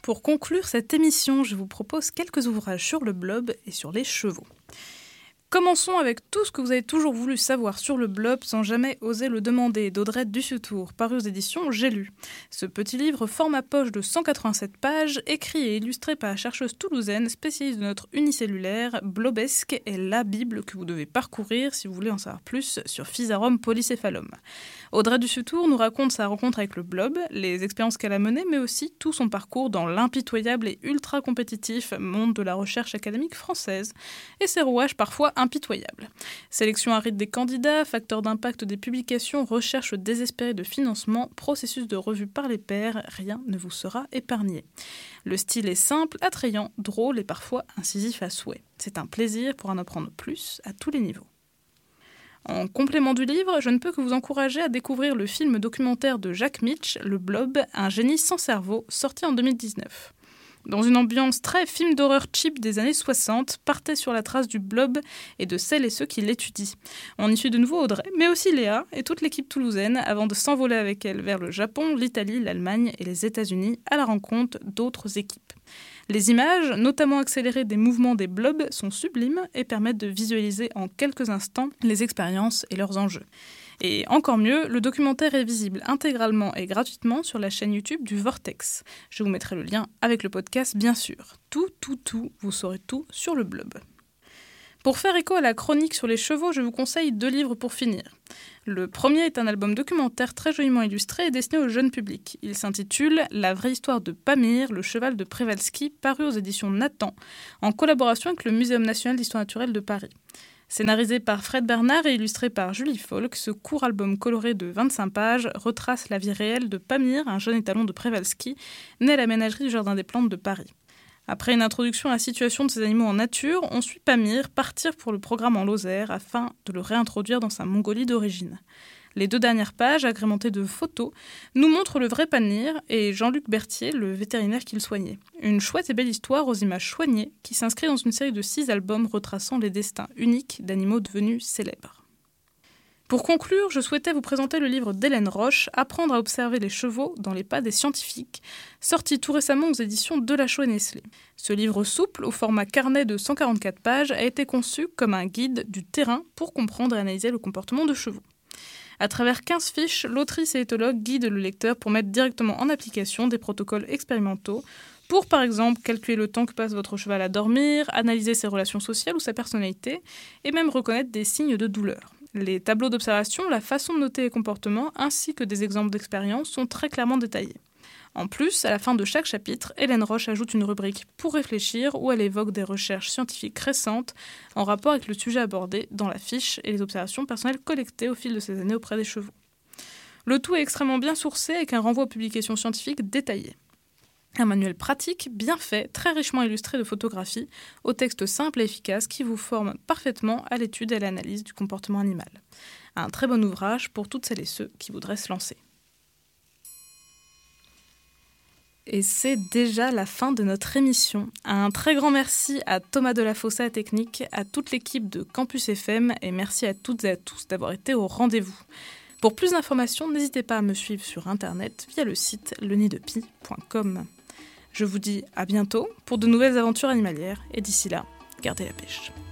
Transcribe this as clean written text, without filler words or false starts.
Pour conclure cette émission, je vous propose quelques ouvrages sur le blob et sur les chevaux. Commençons avec tout ce que vous avez toujours voulu savoir sur le blob sans jamais oser le demander, d'Audrey Dussutour, paru aux éditions J'ai lu. Ce petit livre format poche de 187 pages, écrit et illustré par la chercheuse toulousaine spécialiste de notre unicellulaire, Blobesque est la Bible que vous devez parcourir si vous voulez en savoir plus sur Physarum polycéphalum. Audrey Dussutour nous raconte sa rencontre avec le blob, les expériences qu'elle a menées, mais aussi tout son parcours dans l'impitoyable et ultra compétitif monde de la recherche académique française, et ses rouages parfois impitoyables. Sélection aride des candidats, facteur d'impact des publications, recherche désespérée de financement, processus de revue par les pairs, rien ne vous sera épargné. Le style est simple, attrayant, drôle et parfois incisif à souhait. C'est un plaisir pour en apprendre plus à tous les niveaux. En complément du livre, je ne peux que vous encourager à découvrir le film documentaire de Jacques Mitch, Le Blob, un génie sans cerveau, sorti en 2019. Dans une ambiance très film d'horreur cheap des années 60, partez sur la trace du blob et de celles et ceux qui l'étudient. On y suit de nouveau Audrey, mais aussi Léa et toute l'équipe toulousaine avant de s'envoler avec elle vers le Japon, l'Italie, l'Allemagne et les États-Unis à la rencontre d'autres équipes. Les images, notamment accélérées des mouvements des blobs, sont sublimes et permettent de visualiser en quelques instants les expériences et leurs enjeux. Et encore mieux, le documentaire est visible intégralement et gratuitement sur la chaîne YouTube du Vortex. Je vous mettrai le lien avec le podcast, bien sûr. Tout, vous saurez tout sur le blob. Pour faire écho à la chronique sur les chevaux, je vous conseille 2 livres pour finir. Le premier est un album documentaire très joliment illustré et destiné au jeune public. Il s'intitule « La vraie histoire de Pamir, le cheval de Przewalski », paru aux éditions Nathan, en collaboration avec le Muséum national d'histoire naturelle de Paris. Scénarisé par Fred Bernard et illustré par Julie Falk, ce court album coloré de 25 pages retrace la vie réelle de Pamir, un jeune étalon de Przewalski, né à la ménagerie du Jardin des Plantes de Paris. Après une introduction à la situation de ces animaux en nature, on suit Pamir partir pour le programme en Lozère afin de le réintroduire dans sa Mongolie d'origine. Les 2 dernières pages, agrémentées de photos, nous montrent le vrai Pamir et Jean-Luc Berthier, le vétérinaire qu'il soignait. Une chouette et belle histoire aux images soignées qui s'inscrit dans une série de 6 albums retraçant les destins uniques d'animaux devenus célèbres. Pour conclure, je souhaitais vous présenter le livre d'Hélène Roche, Apprendre à observer les chevaux dans les pas des scientifiques, sorti tout récemment aux éditions Delachaux et Nestlé. Ce livre souple, au format carnet de 144 pages, a été conçu comme un guide du terrain pour comprendre et analyser le comportement de chevaux. À travers 15 fiches, l'autrice et éthologue guide le lecteur pour mettre directement en application des protocoles expérimentaux pour, par exemple, calculer le temps que passe votre cheval à dormir, analyser ses relations sociales ou sa personnalité, et même reconnaître des signes de douleur. Les tableaux d'observation, la façon de noter les comportements, ainsi que des exemples d'expérience sont très clairement détaillés. En plus, à la fin de chaque chapitre, Hélène Roche ajoute une rubrique pour réfléchir où elle évoque des recherches scientifiques récentes en rapport avec le sujet abordé dans la fiche et les observations personnelles collectées au fil de ces années auprès des chevaux. Le tout est extrêmement bien sourcé avec un renvoi aux publications scientifiques détaillées. Un manuel pratique, bien fait, très richement illustré de photographies, au texte simple et efficace qui vous forme parfaitement à l'étude et à l'analyse du comportement animal. Un très bon ouvrage pour toutes celles et ceux qui voudraient se lancer. Et c'est déjà la fin de notre émission. Un très grand merci à Thomas Delafosse à Technique, à toute l'équipe de Campus FM et merci à toutes et à tous d'avoir été au rendez-vous. Pour plus d'informations, n'hésitez pas à me suivre sur internet via le site lenidepie.com. Je vous dis à bientôt pour de nouvelles aventures animalières et d'ici là, gardez la pêche.